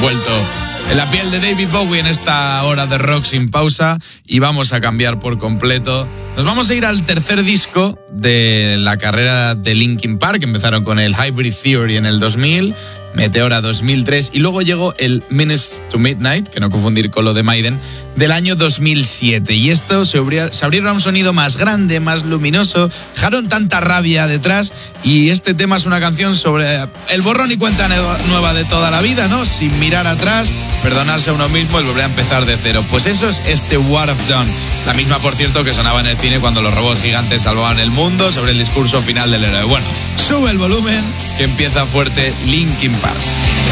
vuelto en la piel de David Bowie en esta hora de rock sin pausa y vamos a cambiar por completo. Nos vamos a ir al tercer disco de la carrera de Linkin Park. Empezaron con el Hybrid Theory en el 2000, Meteora 2003 y luego llegó el Minutes to Midnight, que no confundir con lo de Maiden, del año 2007. Y esto se abrieron a un sonido más grande, más luminoso, dejaron tanta rabia detrás y este tema es una canción sobre el borrón y cuenta nueva de toda la vida, ¿no? Sin mirar atrás, perdonarse a uno mismo y volver a empezar de cero. Pues eso es este What I've Done. La misma, por cierto, que sonaba en el cine cuando los robots gigantes salvaban el mundo sobre el discurso final del héroe. Bueno, sube el volumen que empieza fuerte Linkin Park.